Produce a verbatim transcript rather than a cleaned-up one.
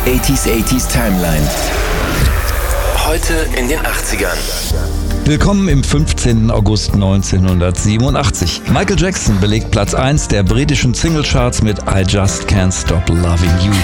achtziger achtziger Timeline. Heute in den achtzigern. Willkommen im fünfzehnten August neunzehnhundertsiebenundachtzig. Michael Jackson belegt Platz eins der britischen Singlecharts mit I Just Can't Stop Loving You.